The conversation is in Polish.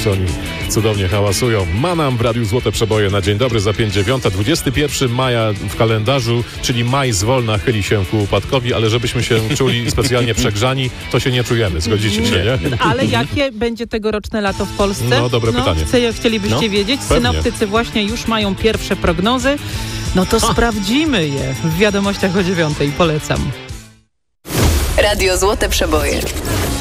jeszcze oni cudownie hałasują. Manam w Radiu Złote Przeboje na dzień dobry za 5:09. 21 maja w kalendarzu, czyli maj zwolna chyli się ku upadkowi, ale żebyśmy się czuli specjalnie przegrzani, to się nie czujemy. Zgodzicie się, nie? Ale jakie będzie tegoroczne lato w Polsce? No, dobre pytanie. Chcielibyście wiedzieć? Pewnie. Synoptycy właśnie już mają pierwsze prognozy. No to sprawdzimy je w wiadomościach o 9:00. Polecam. Radio Złote Przeboje.